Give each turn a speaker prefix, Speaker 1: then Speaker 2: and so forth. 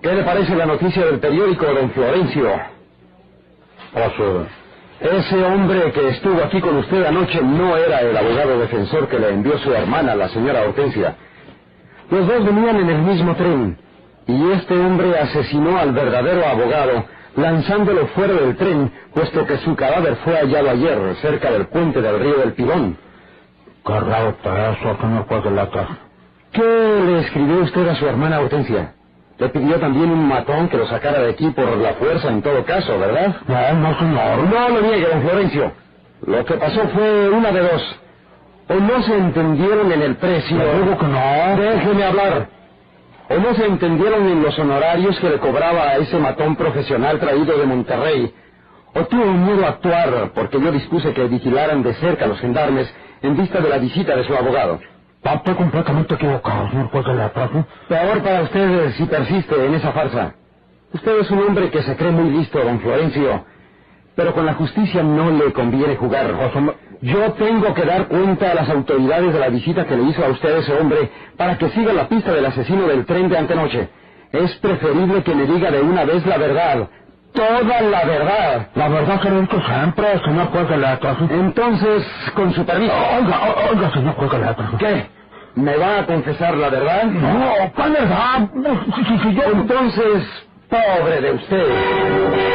Speaker 1: ¿Qué le parece la noticia del periódico, don Florencio? Ese hombre que estuvo aquí con usted anoche no era el abogado defensor que le envió su hermana, la señora Hortensia. Los dos venían en el mismo tren, y este hombre asesinó al verdadero abogado, lanzándolo fuera del tren, puesto que su cadáver fue hallado ayer, cerca del puente del río del Pibón.
Speaker 2: Qué raro está eso, señor juez de letras.
Speaker 1: ¿Qué le escribió usted a su hermana Hortensia? Le pidió también un matón que lo sacara de aquí por la fuerza en todo caso, ¿verdad?
Speaker 2: No, señor.
Speaker 1: No lo niegue, don Florencio. Lo que pasó fue una de dos. O no se entendieron en el precio...
Speaker 2: Le digo que no.
Speaker 1: Déjeme hablar. O no se entendieron en los honorarios que le cobraba a ese matón profesional traído de Monterrey. O tuvo miedo a actuar porque yo dispuse que vigilaran de cerca a los gendarmes en vista de la visita de su abogado.
Speaker 2: Estoy completamente equivocado, señor juez de letras.
Speaker 1: Peor para usted si persiste en esa farsa. Usted es un hombre que se cree muy listo, don Florencio, pero con la justicia no le conviene jugar. Yo tengo que dar cuenta a las autoridades de la visita que le hizo a usted ese hombre para que siga la pista del asesino del tren de antenoche. Es preferible que me diga de una vez la verdad. Toda la verdad.
Speaker 2: La verdad que lo he dicho siempre, señor juez de letras.
Speaker 1: Entonces, con su permiso.
Speaker 2: Oiga, señor juez de letras.
Speaker 1: ¿Qué? ¿Me va a confesar la verdad?
Speaker 2: No, ¿cuál verdad? Si yo...
Speaker 1: Entonces, pobre de usted.